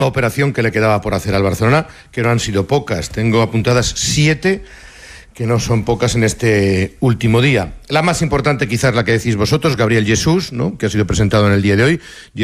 operación que le quedaba por hacer al Barcelona, que no han sido pocas. Tengo apuntadas 7, que no son pocas en este último día. La más importante quizás la que decís vosotros, Gabriel Jesús, ¿no?, que ha sido presentado en el día de hoy.